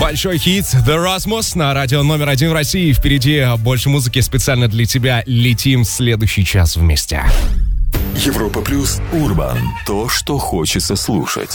Большой хит The Rasmus на радио номер 1 в России. Впереди больше музыки специально для тебя. Летим в следующий час вместе. Европа плюс Урбан. То, что хочется слушать.